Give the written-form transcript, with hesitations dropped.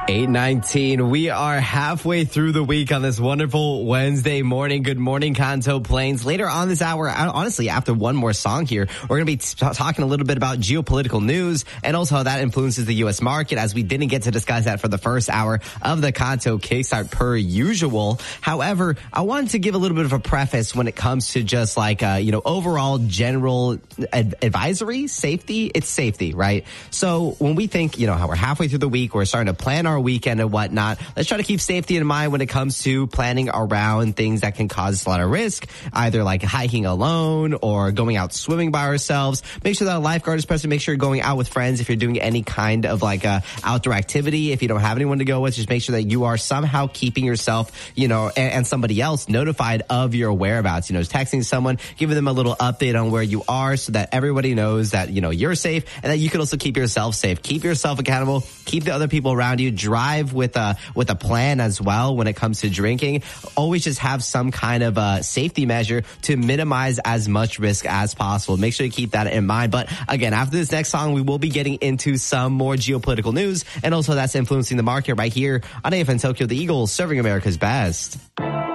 8:19. We are halfway through the week on this wonderful Wednesday morning. Good morning, Kanto Plains. Later on this hour, honestly, after one more song here, we're going to be talking a little bit about geopolitical news and also how that influences the U.S. market, as we didn't get to discuss that for the first hour of the Kanto Kickstart per usual. However, I wanted to give a little bit of a preface when it comes to just like, overall general advisory, safety. It's safety, right? So when we think, how we're halfway through the week, we're starting to plan our weekend and whatnot, let's try to keep safety in mind when it comes to planning around things that can cause us a lot of risk, either like hiking alone or going out swimming by ourselves. Make sure that a lifeguard is present. Make sure you're going out with friends if you're doing any kind of like outdoor activity. If you don't have anyone to go with, just make sure that you are somehow keeping yourself, and somebody else notified of your whereabouts. Texting someone, giving them a little update on where you are so that everybody knows that, you're safe and that you can also keep yourself safe. Keep yourself accountable. Keep the other people around you. Drive with a plan as well when it comes to drinking. Always just have some kind of safety measure to minimize as much risk as possible. Make sure you keep that in mind. But again, after this next song, we will be getting into some more geopolitical news and also that's influencing the market right here on AFN Tokyo. The Eagles serving America's best.